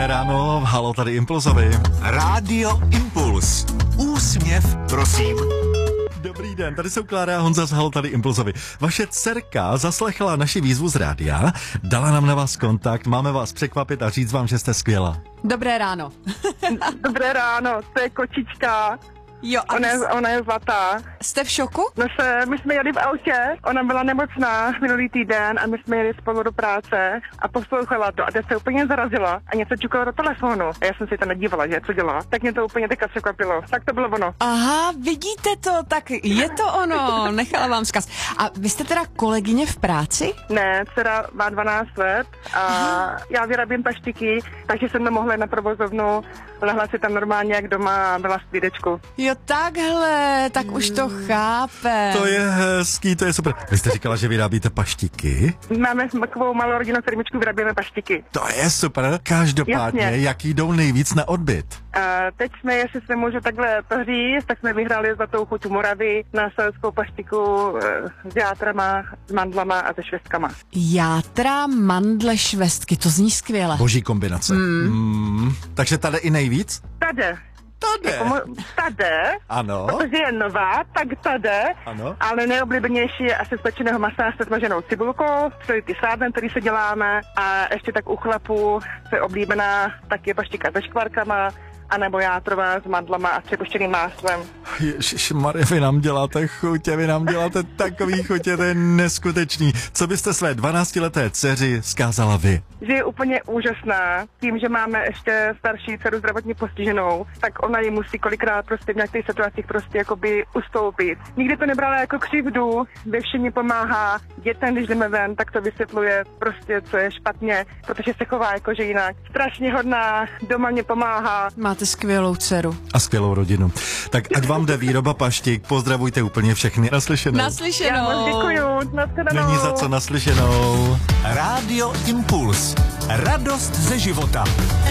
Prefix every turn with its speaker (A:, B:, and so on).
A: Krásné ráno, halo, tady Impulzovi.
B: Rádio Impuls. Úsměv, prosím.
A: Dobrý den, tady jsou Klára a Honza z Halo, tady Impulzovi. Vaše dcerka zaslechla naši výzvu z rádia, dala nám na vás kontakt, máme vás překvapit a říct vám, že jste skvělá.
C: Dobré ráno.
D: Dobré ráno, to je kočička.
C: Jo, a
D: Ona je zlatá.
C: jste v šoku?
D: No my jsme jeli v autě, ona byla nemocná minulý týden a my jsme jeli spolu do práce a poslouchala to a teď se úplně zarazila a něco čukala do telefonu. A já jsem si to nedívala, že co dělá. Tak mě to úplně teďka překvapilo. Tak to bylo ono.
C: Aha, vidíte to, tak je to ono, nechala vám vzkaz. A vy jste teda kolegyně v práci?
D: Ne, dcera má 12 let a já vyrábím paštiky, takže jsem nemohla jít na provozovnu, lehla si tam normálně jak doma a byla v klídečku.
C: Jo, takhle, tak už to chápe.
A: To je hezký, to je super. Vy jste říkala, že vyrábíte paštiky?
D: Máme takovou malou rodinnou firmičku, vyrábíme paštiky.
A: To je super. Každopádně,
D: Jasně.
A: jaký jdou nejvíc na odbyt?
D: A teď jsme, jestli se můžu takhle to říct, tak jsme vyhráli Zlatou chuť Moravy na selskou paštiku s játrama, s mandlama a se švestkama.
C: Játra, mandle, švestky, to zní skvěle.
A: Boží kombinace. Takže tady i nejvíc?
D: Tady.
A: Tady.
D: Tady.
A: Ano.
D: Protože je nová, tak tady.
A: Ano.
D: Ale nejoblíbenější je asi z pečeného masa se smaženou cibulkou, celý ty sádem, který se děláme. A ještě tak u chlapů se oblíbená taky paštika se škvarkama, anebo játrová s mandlama a přepuštěným máslem.
A: Ježišmarja, vy nám děláte chutě, vy nám děláte takový chutě, to je neskutečný. Co byste své 12leté dceři zkázala vy?
D: Že je úplně úžasná, tím, že máme ještě starší dceru zdravotně postiženou, tak ona ji musí kolikrát prostě v nějakých situacích prostě jakoby ustoupit. Nikdy to nebrala jako křivdu, ve všem mi pomáhá, dětem, když jdeme ven, tak to vysvětluje prostě, co je špatně, protože se chová jakože jinak. Strašně hodná, doma mě pomáhá.
C: Máte skvělou dceru.
A: A skvělou rodinu. Tak ať vám jde výroba paštik, pozdravujte úplně všechny. Naslyšenou.
D: Já
C: Naslyšenou.
D: moc děkuju, nashledanou.
A: Není za co, naslyšenou.
B: Rádio Impuls. Radost ze života.